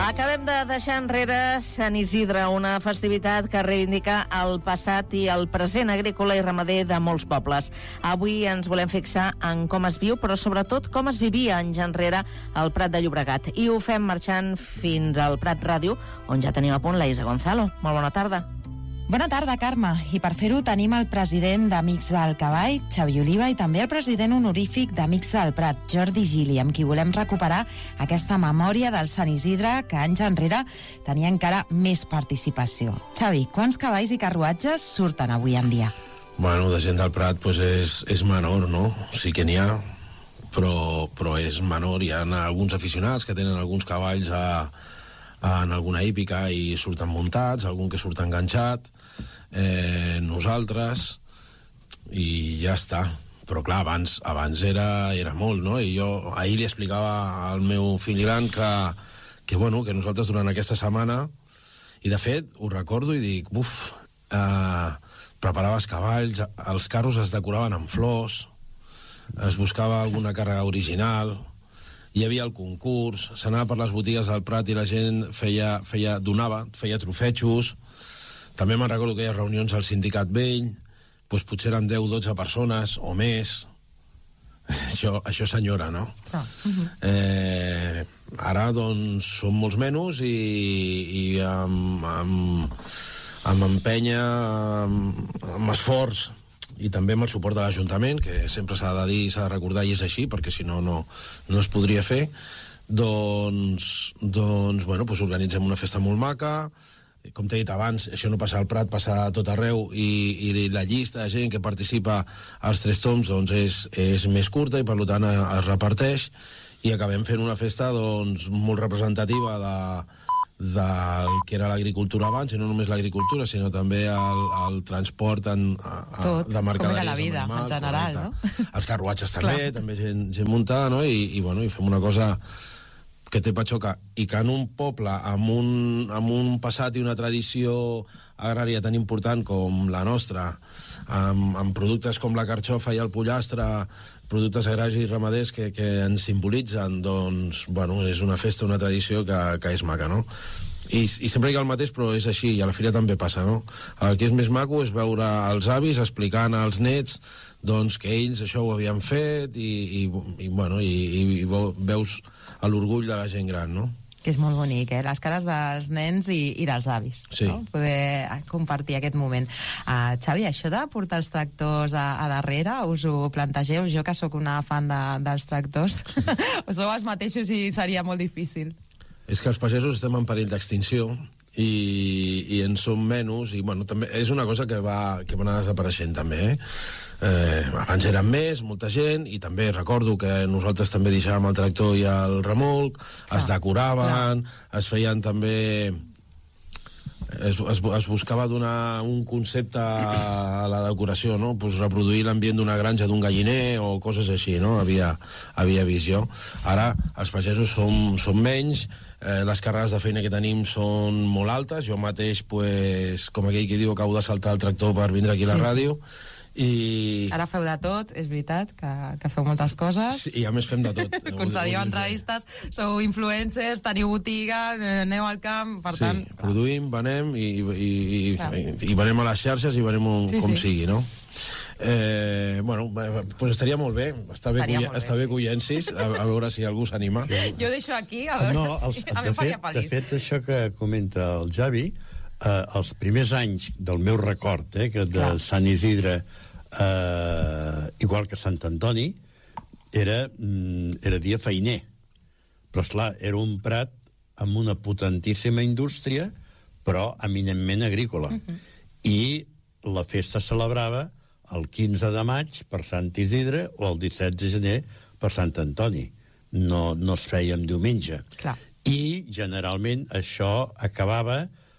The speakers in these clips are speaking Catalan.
Acabem de deixar enrere Sant Isidre, una festivitat que reivindica el passat i el present agrícola i ramader de molts pobles. Avui ens volem fixar en com es viu, però sobretot com es vivia anys enrere al Prat de Llobregat. I ho fem marxant fins al Prat Ràdio, on ja tenim a punt la Isa Gonzalo. Molt bona tarda. Bona tarda, Carme. I per fer-ho tenim el president d'Amics del Cavall, Xavi Oliva, i també el president honorífic d'Amics del Prat, Jordi Gili, amb qui volem recuperar aquesta memòria del Sant Isidre que anys enrere tenia encara més participació. Xavi, quants cavalls i carruatges surten avui en dia? Bueno, de gent del Prat pues és menor, no? Sí que n'hi ha, però és menor. Hi ha alguns aficionats que tenen alguns cavalls en alguna hípica i surten muntats, algun que surt enganxat, nosaltres, i ja està. Però clar, abans era molt, no? I jo ahir li explicava al meu fill gran que nosaltres durant aquesta setmana, i de fet ho recordo i dic, preparaves cavalls, els carros es decoraven amb flors, es buscava alguna càrrega original, hi havia el concurs, s'anava per les botigues del Prat i la gent feia trofetxos. També me'n recordo que hi ha reunions al sindicat vell, doncs potser eren 10-12 persones o més. Això senyora, no? Ara doncs són molts menys i amb empenya, amb esforç i també amb el suport de l'Ajuntament, que sempre s'ha de dir, s'ha de recordar, i és així, perquè si no es podria fer, doncs organitzem una festa molt maca. Com t'he dit abans, això no passa al Prat, passa a tot arreu, i la llista de gent que participa als 3 toms doncs és més curta i per tant es reparteix, i acabem fent una festa doncs molt representativa del que era l'agricultura abans, i no només l'agricultura, sinó també el transport de mercaderies, com era la vida, animals, en general, correcte. No? Els carruatges també gent muntada, no? I fem una cosa que té patxoca, i que en un poble amb un passat i una tradició agrària tan important com la nostra, amb productes com la carxofa i el pollastre, productes agraris i ramaders que ens simbolitzen, doncs, és una festa, una tradició que és maca, no? I sempre dic el mateix, però és així, i a la fira també passa, no? El que és més maco és veure els avis explicant als nets doncs que ells això ho havien fet i veus l'orgull de la gent gran, no? Que és molt bonic, les cares dels nens i dels avis, sí. No? Poder compartir aquest moment. Xavi, això de portar els tractors a darrere, us ho plantegeu? Jo que sóc una fan dels tractors, o sou els mateixos i seria molt difícil? És que els pagesos estem en perill d'extinció i en som menys, i també és una cosa que va anar desapareixent també, abans eren molta gent, i també recordo que nosaltres també deixàvem el tractor i el remolc, es decoraven, es feien també es buscava donar un concepte a la decoració, no? Pues reproduir l'ambient d'una granja, d'un galliner o coses així, no? Havia visió. Ara els pagesos som menys, les càrregues de feina que tenim són molt altes. Jo mateix, com aquell que diu, acabo de saltar el tractor per vindre aquí a la ràdio. Ara feu de tot, és veritat que feu moltes coses. Sí, i a més fem de tot. Concediu entrevistes, sou influencers, teniu botiga, aneu al camp, per tant... Sí, produïm, venem i venem a les xarxes i venem com sigui, no? Pues estaria molt bé, està bé que ho llencis, a veure si algú s'anima. Jo deixo aquí, a veure si a mi faria feliç. De fet, això que comenta el Xavi, els primers anys del meu record, que de Sant Isidre, igual que Sant Antoni, era dia feiner. Però, esclar, era un Prat amb una potentíssima indústria, però eminentment agrícola. I la festa es celebrava el 15 de maig per Sant Isidre o el 17 de gener per Sant Antoni. No es feia en diumenge. Clar. I generalment això acabava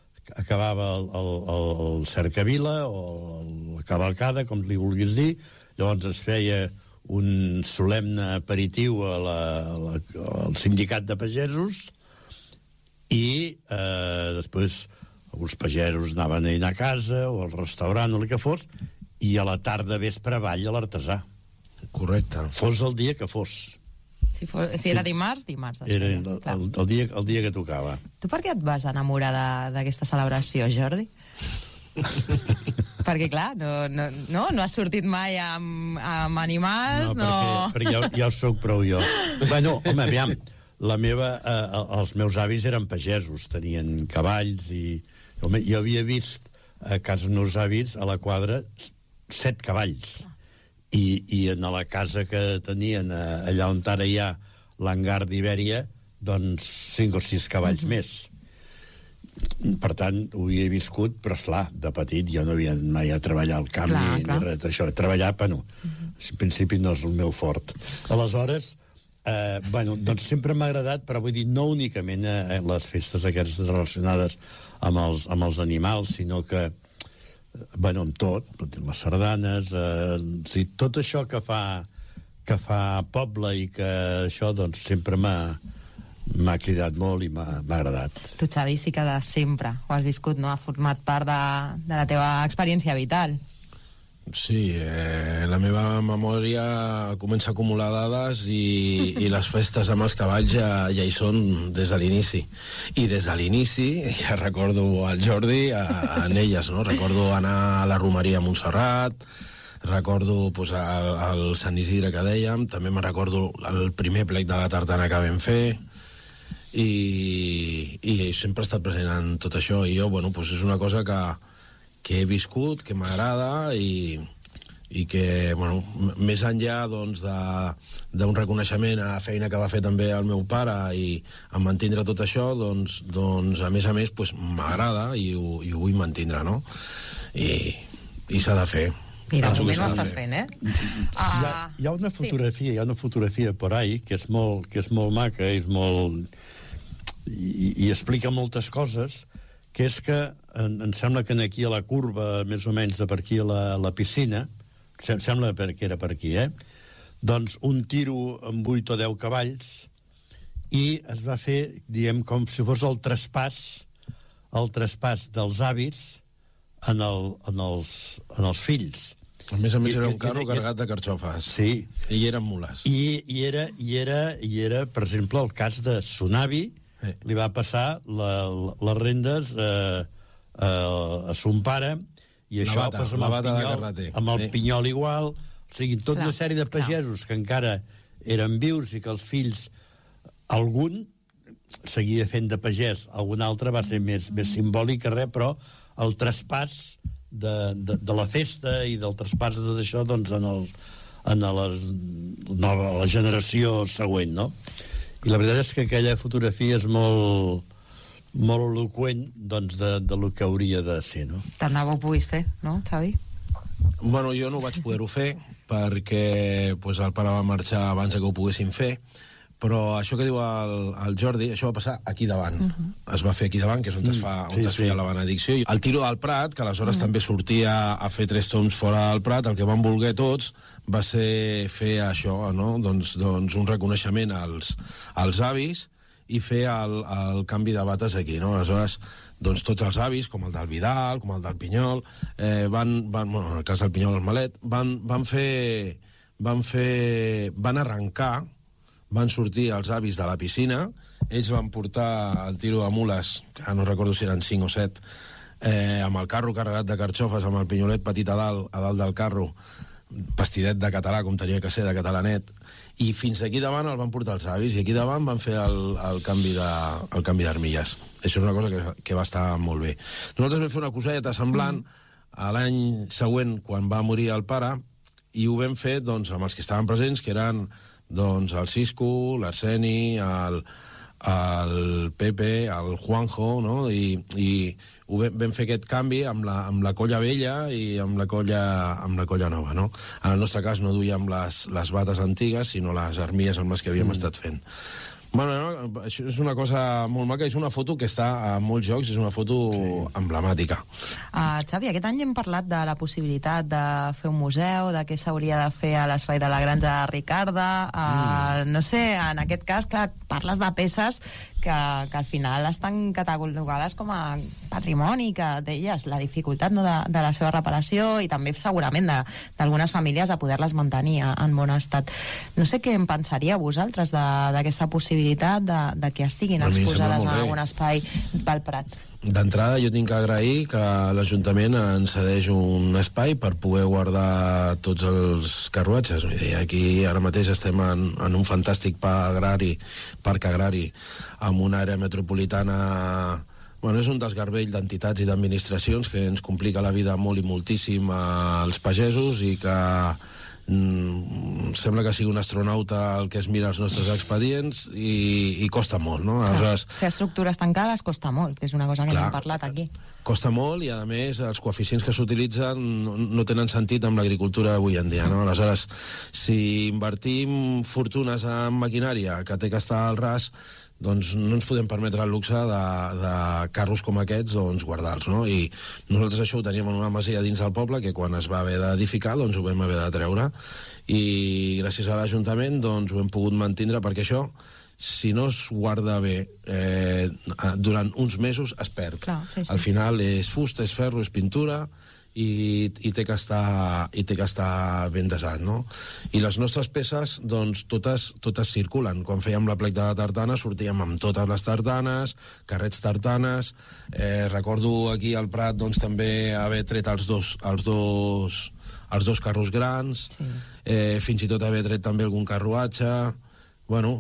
el cercavila o la cavalcada, com li vulguis dir. Llavors es feia un solemne aperitiu al sindicat de pagesos i després els pagesos anaven a dinar a casa o al restaurant o el que fos, i a la tarda vespre ball a l'artesà. Correcte. Fos el dia que fos. Si era dimarts, Era el dia que tocava. Tu per què et vas enamorar d'aquesta celebració, Jordi? Perquè, clar, no has sortit mai amb animals, no... Perquè ja ho soc prou jo. Bueno, home, aviam, els meus avis eren pagesos, tenien cavalls i... Home, jo havia vist a casa meus avis, a la quadra, 7 cavalls. I en la casa que tenien, allà on ara hi ha l'hangar d'Ibèria, doncs 5 o 6 cavalls més. Per tant, ho havia viscut, però esclar, de petit jo no havia mai a treballar al camp ni res d'això. Treballar, bueno, en principi no és el meu fort. Aleshores, doncs sempre m'ha agradat, però vull dir, no únicament les festes aquestes relacionades amb els animals, sinó que amb tot, les sardanes, tot això que fa poble i que això doncs sempre m'ha cridat molt i m'ha agradat. Tu, Xavi, sí que de sempre ho has viscut, no? Ha format part de la teva experiència vital. Sí, la meva memòria comença a acumular dades i les festes amb els cavalls ja hi són des de l'inici. I des de l'inici, ja recordo el Jordi en elles, no? Recordo anar a la romeria a Montserrat, recordo el Sant Isidre que dèiem, també me'n recordo el primer plec de la tartana que vam fer, i sempre he estat present en tot això, i jo, és una cosa que he viscut, que m'agrada i que, més enllà d'un reconeixement a la feina que va fer també el meu pare i en mantindre tot això, doncs a més m'agrada i ho vull mantindre, no? I s'ha de fer. I de moment ho estàs fent, eh? Hi ha una fotografia por ahí que és molt maca, i explica moltes coses, que és que em sembla que aquí a la curva, més o menys de per aquí a la piscina, em sembla que era per aquí, doncs un tiro amb 8 o 10 cavalls, i es va fer, diguem, com si fos el traspàs dels avis en els fills. A més era un carro carregat de carxofes. Sí. I eren mules. I era, per exemple, el cas de son avi, li va passar les rendes a son pare, i això amb el pinyol igual. O sigui, tota una sèrie de pagesos que encara eren vius i que els fills, algun seguia fent de pagès, algun altre va ser més simbòlic que res, però el traspàs de la festa i del traspàs de tot això doncs a la generació següent, no? I la veritat és que aquella fotografia és molt eloqüent doncs, de lo que hauria de ser, no? Tant de bo ho puguis fer, no, Xavi? Bueno, jo no vaig poder-ho fer perquè el pare va marxar abans que ho poguéssim fer, però això que diu el Jordi, això va passar aquí davant. Es va fer aquí davant, que és on es feia la benedicció. El tiro del Prat, que aleshores també sortia a fer 3 tombs fora del Prat, el que van voler tots va ser fer això, no? Doncs un reconeixement als avis i fer el canvi de bates aquí, no? Aleshores, doncs tots els avis, com el del Vidal, com el del Pinyol, en el cas del Pinyol, el Malet, van arrencar, van sortir els avis de la piscina, ells van portar el tiro de mules, que no recordo si eren 5 o 7, amb el carro carregat de carxofes, amb el pinyolet petit a dalt del carro, vestidet de català, com tenia que ser, de catalanet, i fins aquí davant el van portar els avis, i aquí davant van fer el canvi d'armilles. Això és una cosa que va estar molt bé. Nosaltres vam fer una coseta semblant a l'any següent, quan va morir el pare, i ho vam fer doncs, amb els que estaven presents, que eren doncs, el Cisco, l'Arseni, el Pepe, el Juanjo, no? I vam fer aquest canvi amb la colla vella i amb la colla nova, no? En el nostre cas no duíem les bates antigues, sinó les armilles amb les que havíem estat fent. Bueno, això és una cosa molt maca, és una foto que està a molts jocs, és una foto emblemàtica. Xavi, aquest any hem parlat de la possibilitat de fer un museu, de què s'hauria de fer a l'espai de la Granja Ricarda, no sé, en aquest cas, clar, parles de peces que al final estan catalogades com a patrimoni, que d'elles la dificultat, no, de la seva reparació i també segurament d'algunes famílies a poder-les mantenir en bon estat. No sé què en pensaríeu vosaltres d'aquesta possibilitat de que estiguin exposades en algun espai pel Prat. D'entrada, jo tinc que agrair que l'Ajuntament ens cedeix un espai per poder guardar tots els carruatges. Aquí ara mateix estem en un fantàstic parc agrari amb una àrea metropolitana. Bueno, és un desgarbell d'entitats i d'administracions que ens complica la vida molt i moltíssim als pagesos i que sembla que sigui un astronauta el que es mira els nostres expedients i costa molt, no? Aleshores, fer estructures tancades costa molt, que és una cosa que hem parlat aquí. Costa molt i, a més, els coeficients que s'utilitzen no tenen sentit amb l'agricultura avui en dia, no? Aleshores, si invertim fortunes en maquinària que té que estar al ras, doncs no ens podem permetre el luxe de carros com aquests guardar-los, no? I nosaltres això ho teníem en una masia dins del poble que quan es va haver d'edificar doncs ho vam haver de treure i gràcies a l'Ajuntament doncs ho hem pogut mantindre perquè això, si no es guarda bé durant uns mesos es perd. Clar, sí. Al final és fusta, és ferro, és pintura i té que estar ben desat, no? I les nostres peces, doncs, totes circulen. Quan fèiem la plec de la tartana, sortíem amb totes les tartanes, carrets tartanes, recordo aquí al Prat, doncs, també haver tret els dos carros grans, sí. Fins i tot haver tret també algun carruatge. Bueno,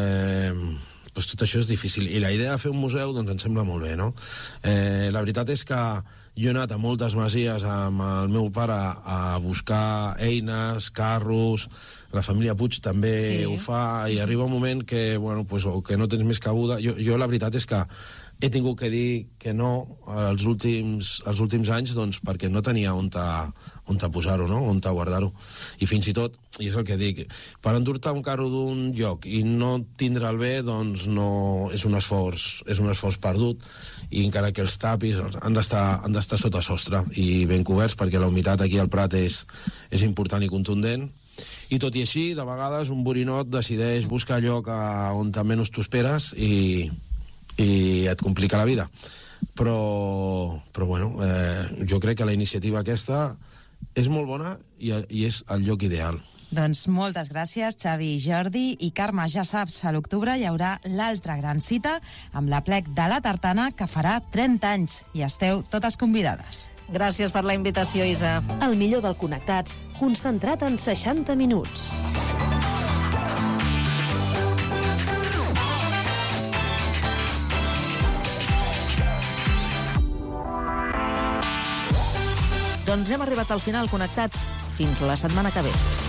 doncs tot això és difícil. I la idea de fer un museu, doncs, em sembla molt bé, no? La veritat és que jo he anat a moltes masies amb el meu pare a buscar eines, carros, la família Puig també ho fa, i arriba un moment que, bueno, pues, o que no tens més cabuda. Jo la veritat és que he tingut que dir que no els últims anys, doncs, perquè no tenia on posar-ho, no? On guardar-ho. I fins i tot, i és el que dic, per endur-te un carro d'un lloc i no tindre'l bé, doncs no és un esforç perdut, i encara que els tapis han d'estar sota sostre i ben coberts, perquè la humitat aquí al Prat és important i contundent. I tot i així, de vegades un borinot decideix buscar lloc on menys t'ho esperes i et complica la vida. Però bueno, jo crec que la iniciativa aquesta és molt bona i és el lloc ideal. Doncs moltes gràcies, Xavi i Jordi. I Carme, ja saps, a l'octubre hi haurà l'altra gran cita amb l'Aplec de la Tartana, que farà 30 anys. I esteu totes convidades. Gràcies per la invitació, Isa. El millor del Connectats, concentrat en 60 minuts. Doncs hem arribat al final, Connectats. Fins la setmana que ve.